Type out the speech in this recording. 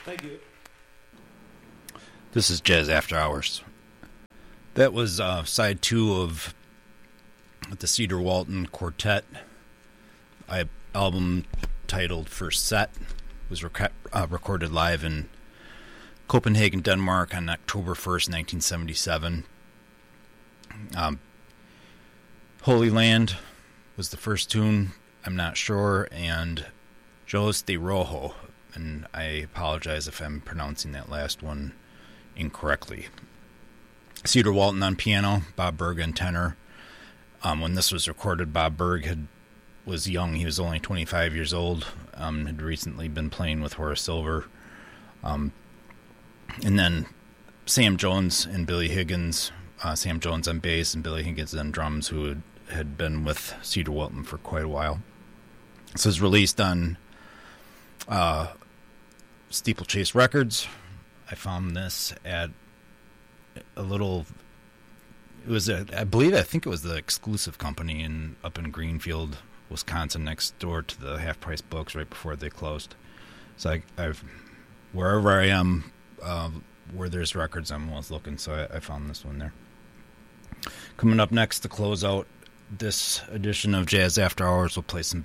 Thank you. This is Jazz After Hours. That was side 2 of the Cedar Walton Quartet. Album titled First Set was recorded live in Copenhagen, Denmark on October 1st, 1977. Holy Land was the first tune, I'm not sure, and Jos de Rojo, and I apologize if I'm pronouncing that last one incorrectly. Cedar Walton on piano, Bob Berg on tenor. When this was recorded, Bob Berg was young. He was only 25 years old. Had recently been playing with Horace Silver. And then Sam Jones and Billy Higgins. Sam Jones on bass and Billy Higgins on drums, who had been with Cedar Walton for quite a while. This was released on Steeplechase Records. I found this at a little... I think it was the Exclusive Company up in Greenfield, Wisconsin, next door to the Half Price Books, right before they closed. So wherever I am, where there's records, I'm always looking. So I found this one there. Coming up next to close out this edition of Jazz After Hours, we'll play some